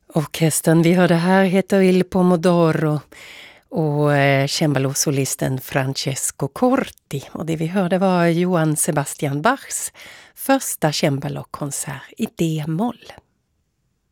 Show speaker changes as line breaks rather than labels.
Orkestern vi hörde här heter Il Pomodoro och cembalosolisten Francesco Corti. Och det vi hörde var Johann Sebastian Bachs första cembalokonsert i D-moll.